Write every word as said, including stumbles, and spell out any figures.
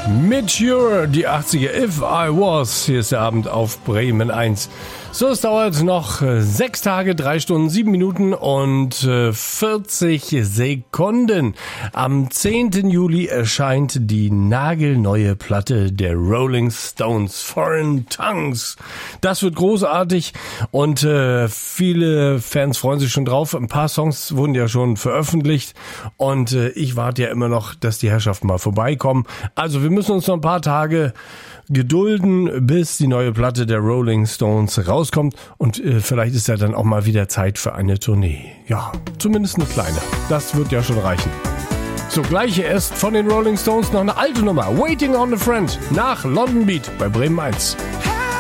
Meteor, die achtziger, If I Was. Hier ist der Abend auf Bremen eins. So, es dauert noch sechs Tage, drei Stunden, sieben Minuten und vierzig Sekunden. Am zehnten Juli erscheint die nagelneue Platte der Rolling Stones, Foreign Tongues. Das wird großartig und äh, viele Fans freuen sich schon drauf. Ein paar Songs wurden ja schon veröffentlicht und äh, ich warte ja immer noch, dass die Herrschaften mal vorbeikommen. Also wir müssen uns noch ein paar Tage gedulden, bis die neue Platte der Rolling Stones rauskommt und äh, vielleicht ist ja dann auch mal wieder Zeit für eine Tournee. Ja, zumindest eine kleine. Das wird ja schon reichen. So, gleich erst von den Rolling Stones noch eine alte Nummer. Waiting on a Friend nach London Beat bei Bremen eins.